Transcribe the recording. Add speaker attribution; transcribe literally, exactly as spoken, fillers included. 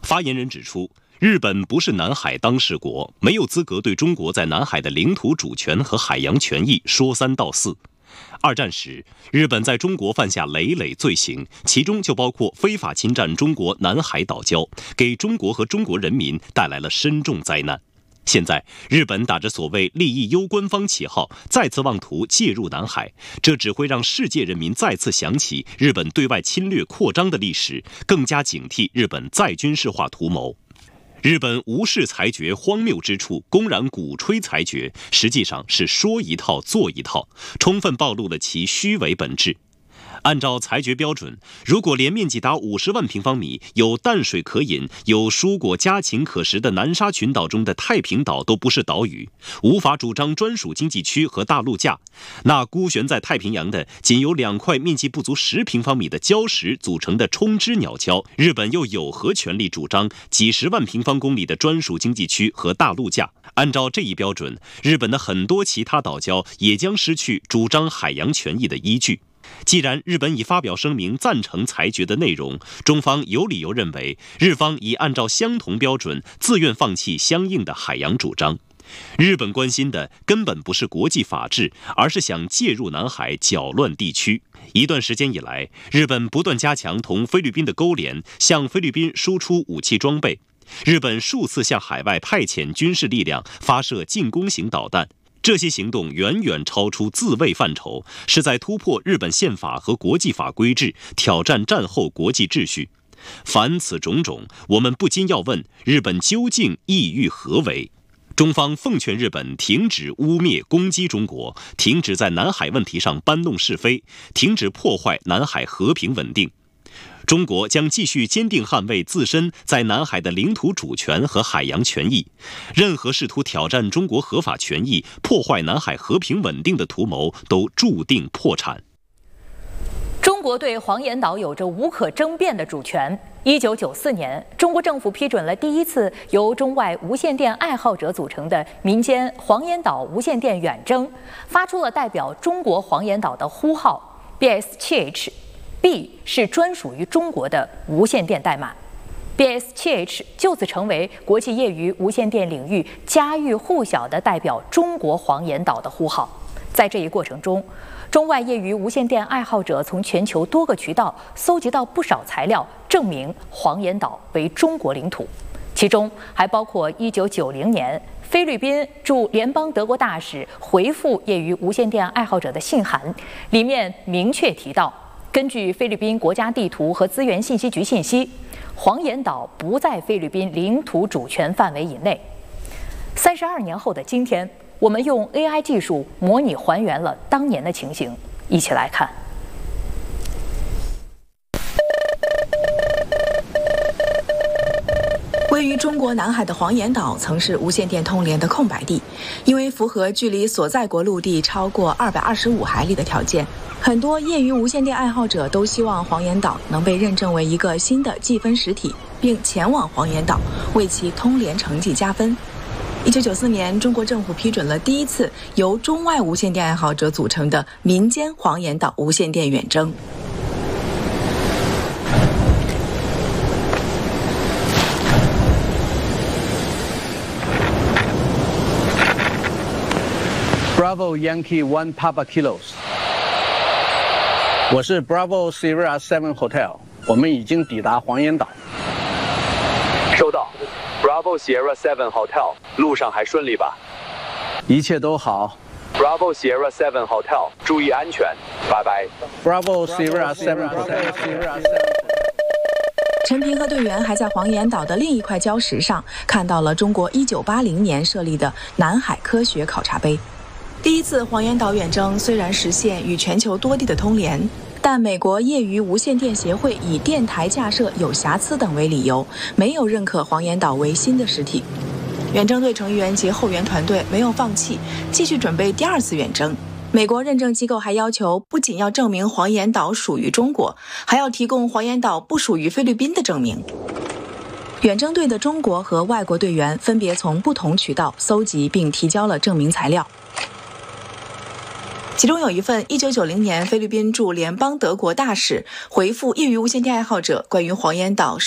Speaker 1: 发言人指出，日本不是南海当事国，没有资格对中国在南海的领土主权和海洋权益说三道四。二战时，日本在中国犯下累累罪行，其中就包括非法侵占中国南海岛礁，给中国和中国人民带来了深重灾难。现在，日本打着所谓利益攸关方旗号，再次妄图介入南海，这只会让世界人民再次想起日本对外侵略扩张的历史，更加警惕日本再军事化图谋。日本无视裁决荒谬之处，公然鼓吹裁决，实际上是说一套做一套，充分暴露了其虚伪本质。按照裁决标准，如果连面积达五十万平方米、有淡水可饮、有蔬果家禽可食的南沙群岛中的太平岛都不是岛屿，无法主张专属经济区和大陆架，那孤悬在太平洋的仅由两块面积不足十平方米的礁石组成的冲之鸟礁，日本又有何权利主张几十万平方公里的专属经济区和大陆架？按照这一标准，日本的很多其他岛礁也将失去主张海洋权益的依据。既然日本已发表声明赞成裁决的内容，中方有理由认为日方已按照相同标准自愿放弃相应的海洋主张。日本关心的根本不是国际法治，而是想介入南海搅乱地区。一段时间以来，日本不断加强同菲律宾的勾连，向菲律宾输出武器装备。日本数次向海外派遣军事力量，发射进攻型导弹。这些行动远远超出自卫范畴，是在突破日本宪法和国际法规制，挑战战后国际秩序。凡此种种，我们不禁要问：日本究竟意欲何为？中方奉劝日本停止污蔑攻击中国，停止在南海问题上搬弄是非，停止破坏南海和平稳定。中国将继续坚定捍卫自身在南海的领土主权和海洋权益，任何试图挑战中国合法权益、破坏南海和平稳定的图谋都注定破产。
Speaker 2: 中国对黄岩岛有着无可争辩的主权。一九九四年，中国政府批准了第一次由中外无线电爱好者组成的民间黄岩岛无线电远征，发出了代表中国黄岩岛的呼号 B S 七 H。B 是专属于中国的无线电代码 ，B S 七 H 就此成为国际业余无线电领域家喻户晓的代表中国黄岩岛的呼号。在这一过程中，中外业余无线电爱好者从全球多个渠道搜集到不少材料，证明黄岩岛为中国领土，其中还包括一九九零年菲律宾驻联邦德国大使回复业余无线电爱好者的信函，里面明确提到。根据菲律宾国家地图和资源信息局信息，黄岩岛不在菲律宾领土主权范围以内。三十二年后的今天，我们用 A I 技术模拟还原了当年的情形，一起来看。
Speaker 3: 位于中国南海的黄岩岛曾是无线电通联的空白地，因为符合距离所在国陆地超过二百二十五海里的条件，很多业余无线电爱好者都希望黄岩岛能被认证为一个新的计分实体，并前往黄岩岛为其通联成绩加分。一九九四年，中国政府批准了第一次由中外无线电爱好者组成的民间黄岩岛无线电远征。
Speaker 4: Bravo Yankee One Papa Kilos， 我是 Bravo Sierra Seven Hotel， 我们已经抵达黄岩岛。
Speaker 5: 收到 ，Bravo Sierra Seven Hotel， 路上还顺利吧？
Speaker 4: 一切都好。
Speaker 5: Bravo Sierra Seven Hotel， 注意安全，拜拜。
Speaker 4: Bravo Sierra Seven Hotel。
Speaker 3: 陈平和队员还在黄岩岛的另一块礁石上看到了中国一九八零年设立的南海科学考察碑。第一次黄岩岛远征虽然实现与全球多地的通联，但美国业余无线电协会以电台架设有瑕疵等为理由，没有认可黄岩岛为新的实体。远征队成员及后援团队没有放弃，继续准备第二次远征。美国认证机构还要求，不仅要证明黄岩岛属于中国，还要提供黄岩岛不属于菲律宾的证明。远征队的中国和外国队员分别从不同渠道搜集并提交了证明材料。其中有一份一九九零年菲律宾驻联邦德国大使回复业余无线电爱好者关于黄岩岛